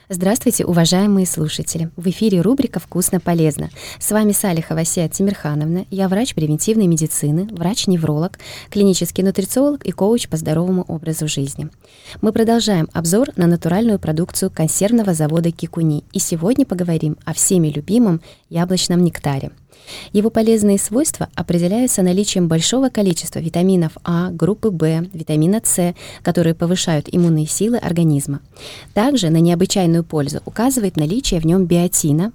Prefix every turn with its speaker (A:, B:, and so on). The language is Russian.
A: Здравствуйте, уважаемые слушатели! В эфире рубрика «Вкусно-полезно». С вами Салихова Асия Тимирхановна. Я врач превентивной медицины, врач-невролог, клинический нутрициолог и коуч по здоровому образу жизни. Мы продолжаем обзор на натуральную продукцию консервного завода «Кикуни». И сегодня поговорим о всеми любимом яблочном нектаре. Его полезные свойства определяются наличием большого количества витаминов А, группы В, витамина С, которые повышают иммунные силы организма. Также на необычайную пользу указывает наличие в нем биотина,